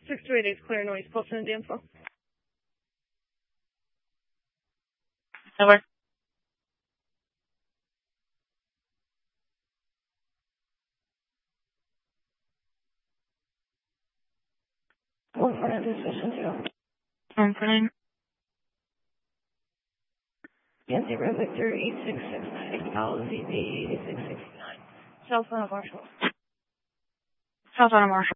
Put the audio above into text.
6288 clear noise, posting in the info. Over. One for decision 2. One for 9. Yankee Red Victor 8669, policy B 8669. South Marshall. South Marshall.